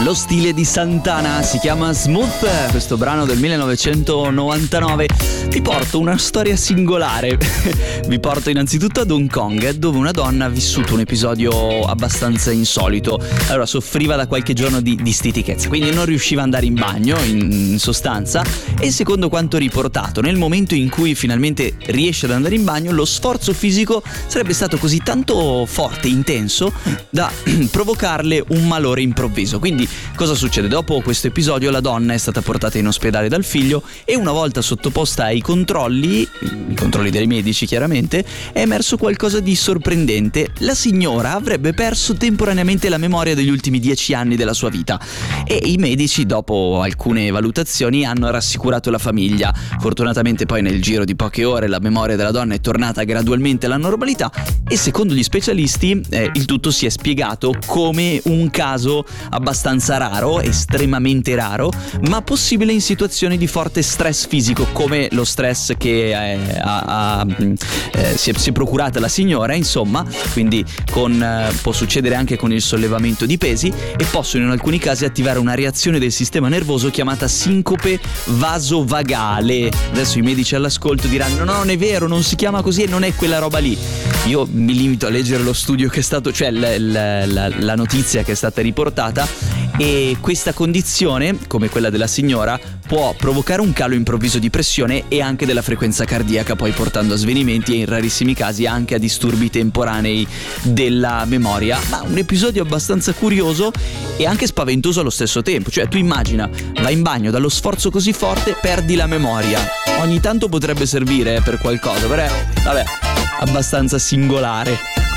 Lo stile di Santana si chiama Smooth, questo brano del 1999. Vi porto una storia singolare. Vi porto innanzitutto ad Hong Kong, dove una donna ha vissuto un episodio abbastanza insolito. Allora, soffriva da qualche giorno di stitichezza, quindi non riusciva ad andare in bagno, in sostanza, e secondo quanto riportato, nel momento in cui finalmente riesce ad andare in bagno, lo sforzo fisico sarebbe stato così tanto forte, intenso, da provocarle un malore improvviso. Quindi cosa succede? Dopo questo episodio la donna è stata portata in ospedale dal figlio e una volta sottoposta ai controlli, i controlli dei medici chiaramente, è emerso qualcosa di sorprendente. La signora avrebbe perso temporaneamente la memoria degli ultimi 10 anni della sua vita e i medici, dopo alcune valutazioni, hanno rassicurato la famiglia. Fortunatamente poi nel giro di poche ore la memoria della donna è tornata gradualmente alla normalità e secondo gli specialisti il tutto si è spiegato come un caso abbastanza raro, estremamente raro, ma possibile in situazioni di forte stress fisico, come lo stress che si è procurata la signora, insomma. Quindi può succedere anche con il sollevamento di pesi e possono in alcuni casi attivare una reazione del sistema nervoso chiamata sincope vasovagale. Adesso i medici all'ascolto diranno no, non è vero, non si chiama così e non è quella roba lì. Io mi limito a leggere lo studio che è stato, cioè la notizia che è stata riportata, e questa condizione, come quella della signora, può provocare un calo improvviso di pressione e anche della frequenza cardiaca, poi portando a svenimenti e in rarissimi casi anche a disturbi temporanei della memoria. Ma un episodio abbastanza curioso e anche spaventoso allo stesso tempo. Cioè tu immagina, vai in bagno, dallo sforzo così forte perdi la memoria. Ogni tanto potrebbe servire per qualcosa, però vabbè, abbastanza singolare.